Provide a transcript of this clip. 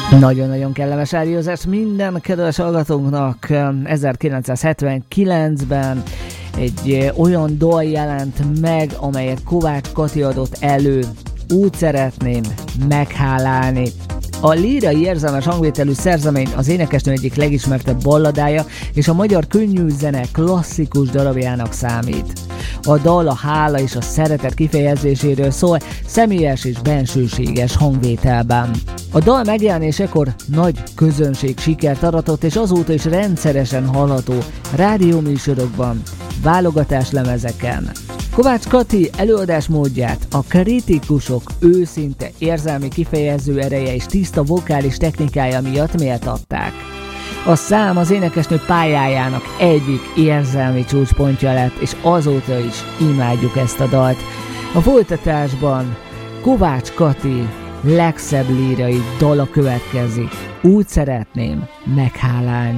Nagyon-nagyon kellemes rádiózás minden kedves hallgatónknak. 1979-ben egy olyan dal jelent meg, amelyet Kovács Kati adott elő. Úgy szeretném meghálálni. A lírai érzelmes hangvételű szerzemény az énekesnő egyik legismertebb balladája, és a magyar könnyű zene klasszikus darabjának számít. A dal a hála és a szeretet kifejezéséről szól, személyes és bensőséges hangvételben. A dal megjelenésekor nagy közönség sikert aratott, és azóta is rendszeresen hallható rádióműsorokban, válogatáslemezeken. Kovács Kati előadásmódját a kritikusok őszinte érzelmi kifejező ereje és tiszta vokális technikája miatt méltatták. A szám az énekesnő pályájának egyik érzelmi csúcspontja lett, és azóta is imádjuk ezt a dalt. A folytatásban Kovács Kati legszebb lírai dala következik. Úgy szeretném meghálálni.